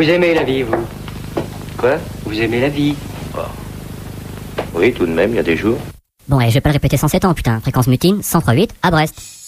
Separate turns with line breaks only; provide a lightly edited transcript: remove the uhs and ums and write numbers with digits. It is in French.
Vous aimez la vie, vous? Quoi? Vous aimez la vie?
Oh. Oui, tout de même, il y a des jours.
Bon, et je vais pas le répéter 107 ans, putain. Fréquence mutine, 103.8 à Brest.